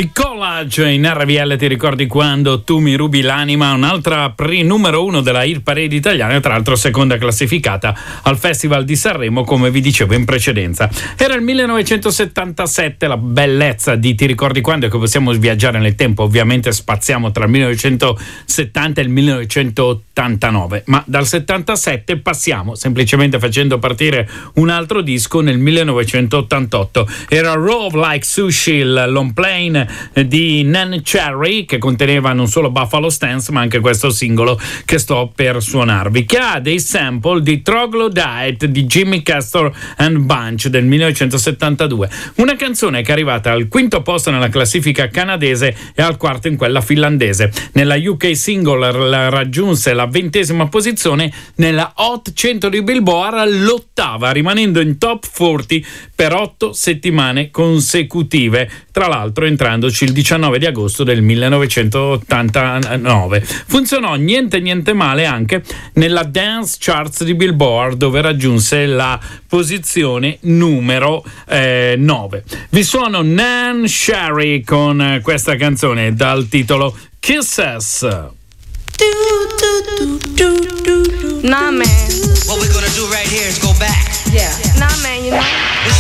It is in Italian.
The Collage in RVL, ti ricordi quando tu mi rubi l'anima, un'altra numero uno della Hit Parade italiana, tra l'altro seconda classificata al Festival di Sanremo, come vi dicevo in precedenza. Era il 1977, la bellezza di Ti ricordi quando è che possiamo viaggiare nel tempo, ovviamente spaziamo tra il 1970 e il 1989, ma dal 77 passiamo semplicemente facendo partire un altro disco nel 1988. Era Rove Like Sushi, il long plane di Nan Cherry, che conteneva non solo Buffalo Stance ma anche questo singolo che sto per suonarvi, che ha dei sample di Troglodyte di Jimmy Castor and Bunch del 1972, una canzone che è arrivata al quinto posto nella classifica canadese e al quarto in quella finlandese. Nella UK Single raggiunse la 20ª posizione, nella Hot 100 di Billboard l'8ª, rimanendo in top 40 per 8 settimane consecutive, tra l'altro entrandoci il 19 di agosto del 1989. Funzionò niente male anche nella Dance Charts di Billboard, dove raggiunse la posizione numero 9. Vi suono Nan Cherry con questa canzone dal titolo Kisses. Nah, man. What we're gonna do right here is go back. Yeah. Nah, man, you know.